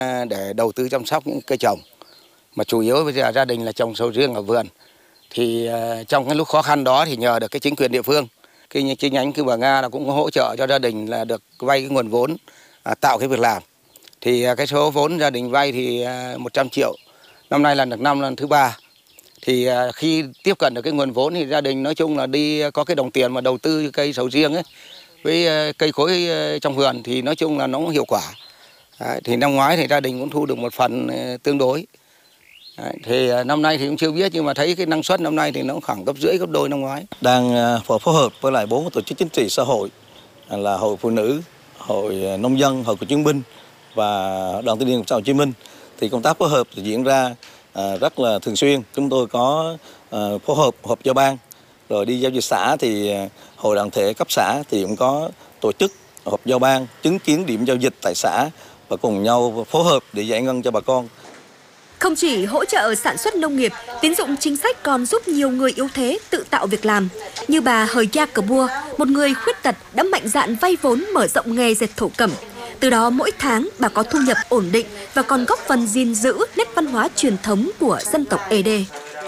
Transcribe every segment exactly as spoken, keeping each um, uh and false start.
để đầu tư chăm sóc những cây trồng, mà chủ yếu bây giờ gia đình là trồng sầu riêng ở vườn. Thì trong cái lúc khó khăn đó thì nhờ được cái chính quyền địa phương, cái chi nhánh Cư Bà Nga là cũng có hỗ trợ cho gia đình là được vay cái nguồn vốn à, tạo cái việc làm. Thì cái số vốn gia đình vay thì một trăm triệu, năm nay là được năm lần thứ ba. Thì khi tiếp cận được cái nguồn vốn thì gia đình nói chung là đi có cái đồng tiền mà đầu tư cây sầu riêng ấy với cây cối trong vườn thì nói chung là nó cũng hiệu quả. Đấy, thì năm ngoái thì gia đình cũng thu được một phần tương đối. Đấy, thì năm nay thì cũng chưa biết, nhưng mà thấy cái năng suất năm nay thì nó khoảng gấp rưỡi gấp đôi năm ngoái. Đang phối hợp với lại bốn tổ chức chính trị xã hội là Hội Phụ Nữ, Hội Nông dân, Hội Cựu chiến binh và Đoàn Thanh niên Cộng sản Hồ Chí Minh, thì công tác phối hợp diễn ra rất là thường xuyên. Chúng tôi có phối hợp họp giao ban, rồi đi giao dịch xã thì hội đoàn thể cấp xã thì cũng có tổ chức họp giao ban, chứng kiến điểm giao dịch tại xã và cùng nhau phối hợp để giải ngân cho bà con. Không chỉ hỗ trợ sản xuất nông nghiệp, tín dụng chính sách còn giúp nhiều người yếu thế tự tạo việc làm. Như bà Hờ Gia Cờ Bua, một người khuyết tật đã mạnh dạn vay vốn mở rộng nghề dệt thổ cẩm. Từ đó mỗi tháng bà có thu nhập ổn định và còn góp phần gìn giữ nét văn hóa truyền thống của dân tộc Ê Đê.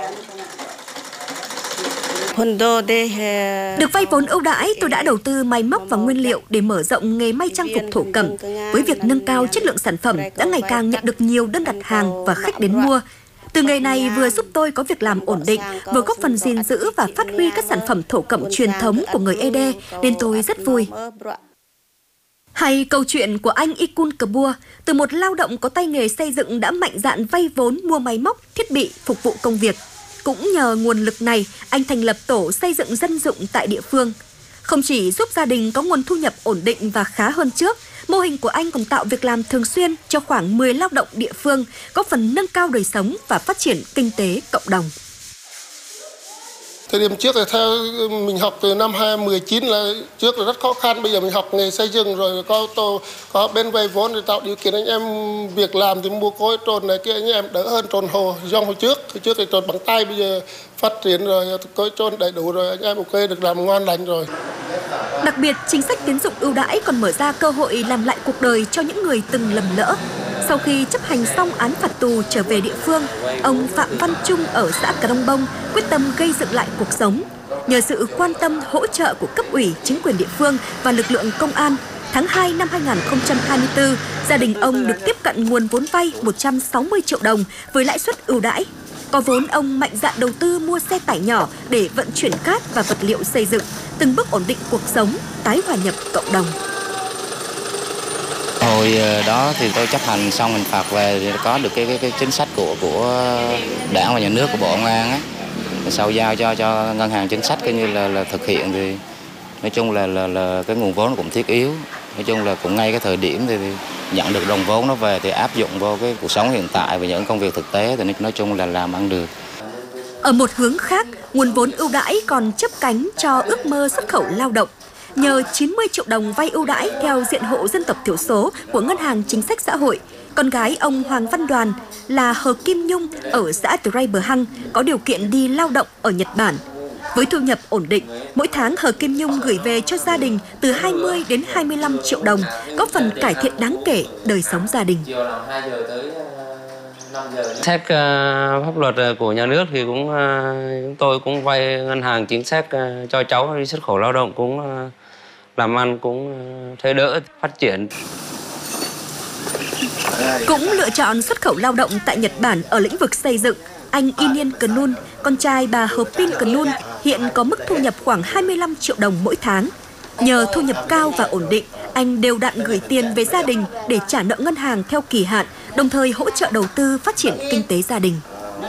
Được vay vốn ưu đãi, tôi đã đầu tư máy móc và nguyên liệu để mở rộng nghề may trang phục thổ cẩm. Với việc nâng cao chất lượng sản phẩm, đã ngày càng nhận được nhiều đơn đặt hàng và khách đến mua. Từ nghề này vừa giúp tôi có việc làm ổn định, vừa góp phần gìn giữ và phát huy các sản phẩm thổ cẩm truyền thống của người Ê Đê, nên tôi rất vui. Hay câu chuyện của anh Ikun Cờ Bua, từ một lao động có tay nghề xây dựng đã mạnh dạn vay vốn mua máy móc, thiết bị phục vụ công việc. Cũng nhờ nguồn lực này, anh thành lập tổ xây dựng dân dụng tại địa phương. Không chỉ giúp gia đình có nguồn thu nhập ổn định và khá hơn trước, mô hình của anh còn tạo việc làm thường xuyên cho khoảng mười lao động địa phương, góp phần nâng cao đời sống và phát triển kinh tế cộng đồng. Thời điểm trước là theo mình học từ năm hai không một chín là trước là rất khó khăn, bây giờ mình học nghề xây dựng rồi có tô có bên vay vốn để tạo điều kiện anh em việc làm thì mua cối trồn này kia anh em đỡ hơn trồn hồ dòng hồi trước. Hồi trước thì trồn bằng tay, bây giờ phát triển rồi cối trồn đầy đủ rồi anh em ok được làm ngon lành rồi. Đặc biệt, chính sách tín dụng ưu đãi còn mở ra cơ hội làm lại cuộc đời cho những người từng lầm lỡ. Sau khi chấp hành xong án phạt tù trở về địa phương, ông Phạm Văn Trung ở xã Cà Rông Bông quyết tâm gây dựng lại cuộc sống. Nhờ sự quan tâm hỗ trợ của cấp ủy, chính quyền địa phương và lực lượng công an, tháng hai năm hai nghìn không trăm hai mươi tư, gia đình ông được tiếp cận nguồn vốn vay một trăm sáu mươi triệu đồng với lãi suất ưu đãi. Có vốn, ông mạnh dạn đầu tư mua xe tải nhỏ để vận chuyển cát và vật liệu xây dựng, từng bước ổn định cuộc sống, tái hòa nhập cộng đồng. Hồi đó thì tôi chấp hành xong hình phạt về thì có được cái, cái, cái chính sách của của Đảng và Nhà nước, của Bộ Công an á. Sau giao cho cho ngân hàng chính sách coi như là, là thực hiện thì nói chung là, là là cái nguồn vốn cũng thiết yếu. Nói chung là cũng ngay cái thời điểm thì, thì nhận được đồng vốn nó về thì áp dụng vào cái cuộc sống hiện tại và những công việc thực tế thì nói chung là làm ăn được. Ở một hướng khác, nguồn vốn ưu đãi còn chớp cánh cho ước mơ xuất khẩu lao động. Nhờ chín mươi triệu đồng vay ưu đãi theo diện hộ dân tộc thiểu số của Ngân hàng Chính sách Xã hội, con gái ông Hoàng Văn Đoàn là Hờ Kim Nhung ở xã Tray Bờ Hăng có điều kiện đi lao động ở Nhật Bản. Với thu nhập ổn định, mỗi tháng Hờ Kim Nhung gửi về cho gia đình từ hai mươi đến hai mươi lăm triệu đồng, góp phần cải thiện đáng kể đời sống gia đình. Sách uh, pháp luật của nhà nước thì cũng uh, chúng tôi cũng vay ngân hàng chính sách uh, cho cháu đi xuất khẩu lao động, cũng uh, làm ăn cũng uh, thấy đỡ phát triển. Cũng lựa chọn xuất khẩu lao động tại Nhật Bản ở lĩnh vực xây dựng, anh Inian Knun, con trai bà Hợp Pin Knun, hiện có mức thu nhập khoảng hai mươi lăm triệu đồng mỗi tháng. Nhờ thu nhập cao và ổn định, anh đều đặn gửi tiền về gia đình để trả nợ ngân hàng theo kỳ hạn, đồng thời hỗ trợ đầu tư phát triển kinh tế gia đình.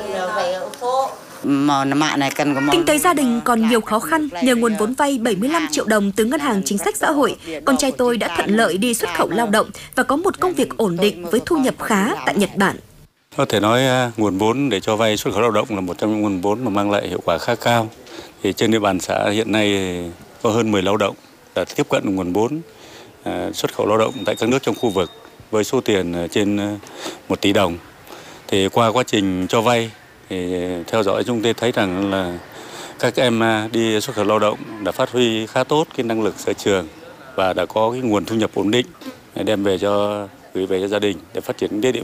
Kinh tế gia đình còn nhiều khó khăn, nhờ nguồn vốn vay bảy mươi lăm triệu đồng từ Ngân hàng Chính sách Xã hội, con trai tôi đã thuận lợi đi xuất khẩu lao động và có một công việc ổn định với thu nhập khá tại Nhật Bản. Có thể nói nguồn vốn để cho vay xuất khẩu lao động là một trong những nguồn vốn mà mang lại hiệu quả khá cao. Thì trên địa bàn xã hiện nay có hơn mười lao động đã tiếp cận nguồn vốn xuất khẩu lao động tại các nước trong khu vực với số tiền trên một tỷ đồng. Thì qua quá trình cho vay thì theo dõi chúng tôi thấy rằng là các em đi xuất khẩu lao động đã phát huy khá tốt cái năng lực sở trường và đã có cái nguồn thu nhập ổn định đem về cho gửi về cho gia đình để phát triển kinh tế địa